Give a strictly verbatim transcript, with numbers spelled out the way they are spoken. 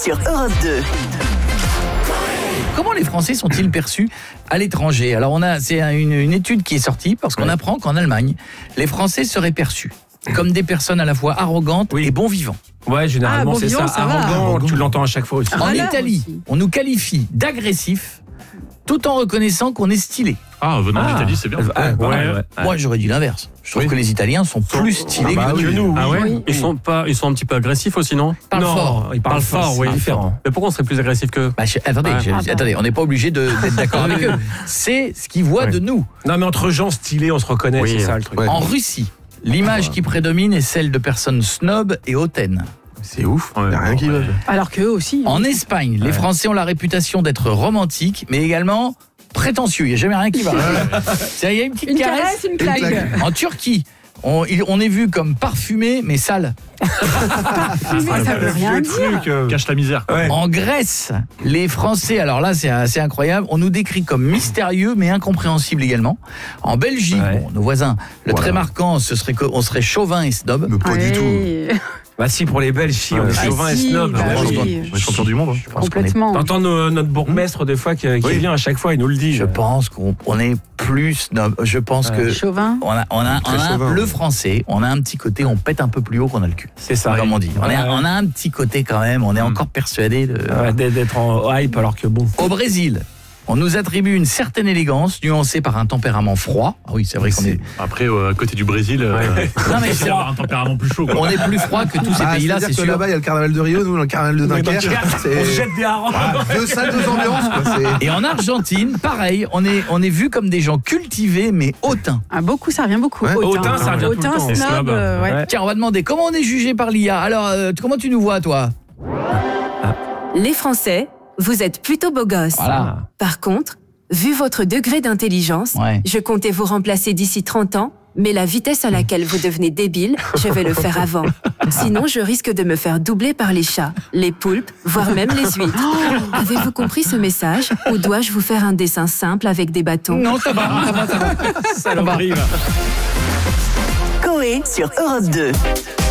sur Europe deux. Comment les Français sont-ils perçus à l'étranger? Alors on a, c'est une, une étude qui est sortie parce qu'on ouais. apprend qu'en Allemagne, les Français seraient perçus comme des personnes à la fois arrogantes oui. et bon vivants. Ouais, généralement ah, bon c'est vivant, ça, ça arrogant, tu l'entends à chaque fois aussi. En ah, Italie, aussi. on nous qualifie d'agressifs tout en reconnaissant qu'on est stylé. Ah, venant ah. d'Italie, c'est bien. Ah, ouais, ouais, ouais. Moi, j'aurais dit l'inverse. Je trouve oui. que les Italiens sont plus stylés ah bah, que oui. nous. Ah ouais oui. Ils sont pas, ils sont un petit peu agressifs aussi, non? Ils parlent non, fort. Ils parlent fort, oui. Différent. Mais pourquoi on serait plus agressif qu'eux? bah, je, Attendez, ouais. je, ah, attendez, on n'est pas obligé de, d'être d'accord avec eux. C'est ce qu'ils voient ouais. de nous. Non, mais entre gens stylés, on se reconnaît, oui. c'est ça le truc. Ouais. En Russie, l'image qui prédomine est celle de personnes snobs et hautaines. C'est ouf, il n'y a rien qui va. Alors qu'eux aussi. En Espagne, les Français ont la réputation d'être romantiques, mais également prétentieux, il n'y a jamais rien qui va. Il y a une petite une caresse, caresse une claque. Une claque. En Turquie, on, il, on est vu comme parfumé mais sale. Parfumé, ah, ça veut rien dire. Truc, euh... Cache la misère. Ouais. En Grèce, les Français, alors là c'est assez incroyable, on nous décrit comme mystérieux mais incompréhensible également. En Belgique, ouais. bon, nos voisins, le voilà. très marquant, ce serait qu'on serait chauvin et snob. Mais pas ouais. du tout. Bah si, pour les Belges, si, on est ah chauvin si, et snob. Bah oui. On est champion du monde. Hein. Complètement. T'entends nos, notre bourgmestre des fois qui, qui oui. vient à chaque fois, il nous le dit. Je pense qu'on on est plus snob. Je pense ouais. que chauvin. On a, on a, on a chauvin, le français, on a un petit côté, on pète un peu plus haut qu'on a le cul. C'est ça. Comme on dit. On, ouais. est, on a un petit côté quand même, on est encore persuadé de, ouais, d'être en hype alors que bon. Au Brésil, on nous attribue une certaine élégance, nuancée par un tempérament froid. Ah oui, c'est vrai qu'on est... Après, euh, à côté du Brésil, euh, ouais. non, mais c'est un tempérament plus chaud. Quoi. On est plus froid que tous ces ah, pays-là, c'est, c'est sûr. Que là-bas, il y a le carnaval de Rio, nous, le carnaval de Dunkerque. C'est... On se jette des harengs. Ouais, deux salles, deux ambiances. Quoi, c'est... Et en Argentine, pareil, on est, on est vu comme des gens cultivés, mais hautains. Ah, beaucoup, ça revient beaucoup. Ouais. Hautain, ça revient hautain, tout le temps. Snob, euh, ouais. Ouais. Tiens, on va demander, comment on est jugé par l'I A? Alors, euh, comment tu nous vois, toi? Les Français, vous êtes plutôt beaux gosses. Voilà. Par contre, vu votre degré d'intelligence, ouais. je comptais vous remplacer d'ici trente ans, mais la vitesse à laquelle vous devenez débile, je vais le faire avant. Sinon, je risque de me faire doubler par les chats, les poulpes, voire même les huîtres. Avez-vous compris ce message? Ou dois-je vous faire un dessin simple avec des bâtons? Non, ça va, ça va, ça va. Ça va. Coé sur Europe deux.